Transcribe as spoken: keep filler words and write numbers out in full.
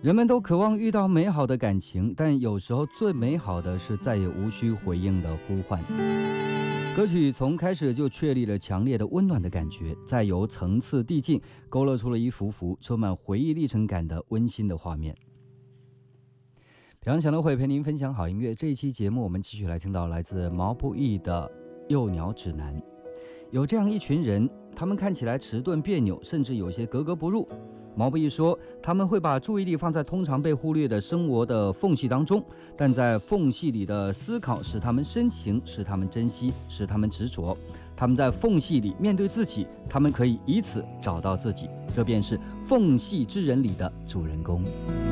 人们都渴望遇到美好的感情，但有时候最美好的是再也无需回应的呼唤。歌曲从开始就确立了强烈的温暖的感觉，再由层次递进，勾勒出了一幅幅充满回忆历程感的温馨的画面。平安享乐会陪您分享好音乐，这一期节目我们继续来听到来自毛不易的《幼鸟指南》。有这样一群人，他们看起来迟钝别扭，甚至有些格格不入。毛不易说，他们会把注意力放在通常被忽略的生活的缝隙当中，但在缝隙里的思考使他们深情，使他们珍惜，使他们执着。他们在缝隙里面对自己，他们可以以此找到自己，这便是缝隙之人里的主人公。